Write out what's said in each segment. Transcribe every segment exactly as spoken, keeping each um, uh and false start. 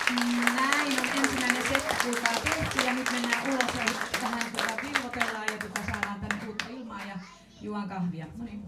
Näin on ensimmäinen setti kuulkaa tehty ja nyt mennään ulos ja vähän tuota vilvotellaan ja tuota saadaan tänne uutta ilmaa ja juon kahvia. No niin.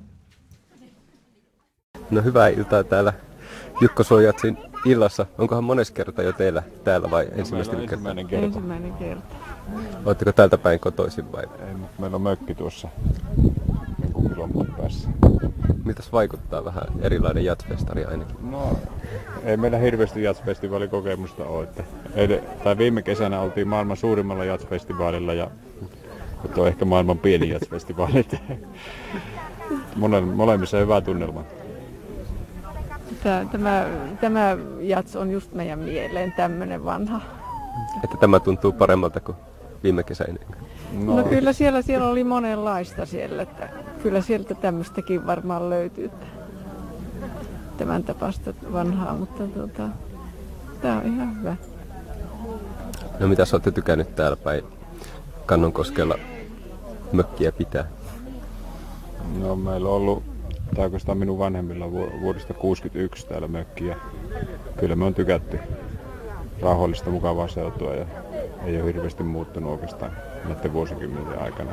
No hyvää iltaa täällä Jukko Suojatsin illassa. Onkohan mones kerta jo teillä täällä vai ensimmäistä no, kertaa? Ensimmäinen kerta. Ensimmäinen kerta. Oletteko täältä päin kotoisin vai? Ei, mutta meillä on mökki tuossa jonkun kilometrin päässä. Mitäs vaikuttaa vähän erilainen jazzfestari ainakin? No, ei meillä hirveästi jazzfestivaalikokemusta ole. Että eilen, tai viime kesänä oltiin maailman suurimmalla jazzfestivaalilla ja nyt on ehkä maailman pieni jazzfestivaali. Mole, molemmissa hyvä tunnelma. Tämä, tämä, tämä jats on just meidän mieleen, tämmöinen vanha. Että tämä tuntuu paremmalta kuin viime kesäinen. No, no kyllä siellä, siellä oli monenlaista siellä, että kyllä sieltä tämmöistäkin varmaan löytyy tämän tapasta vanhaa, mutta tuota, tämä on ihan hyvä. No mitä sä olette tykännyt täällä päin Kannonkoskella mökkiä pitää? No meillä on ollut, tai oikeastaan minun vanhemmilla vuodesta kuusikymmentäyksi täällä mökkiä. Kyllä me on tykätty rauhallista, mukavaa seutua ja ei ole hirveästi muuttunut oikeastaan näiden vuosikymmenten aikana.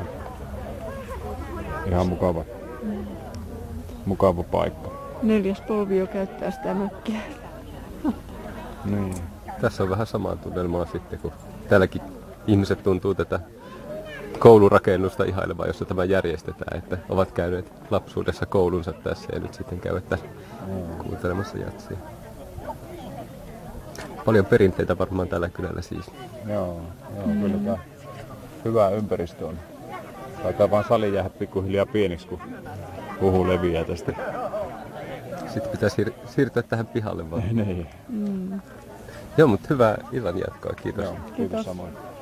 Ihan mukava, mukava paikka. Neljäs polvi jo käyttää sitä mökkiä. Niin. Tässä on vähän samaa tunnelmaa sitten, kun täälläkin ihmiset tuntuu tätä koulurakennusta ihailevaa, jossa tämä järjestetään, että ovat käyneet lapsuudessa koulunsa tässä ja nyt sitten käyvät tässä kuuntelemassa jatsia. Paljon perinteitä varmaan tällä kylällä siis. Joo, joo mm. kyllä tämä hyvä ympäristö on. Taitaa vaan sali jäädä pikkuhiljaa pieneksi, kun puhu leviää tästä. Sitten pitää siir- siirtyä tähän pihalle vaan. niin. Mm. Joo, mutta hyvää illan jatkoa. Kiitos. Joo, kiitos, Kiitos. samoin.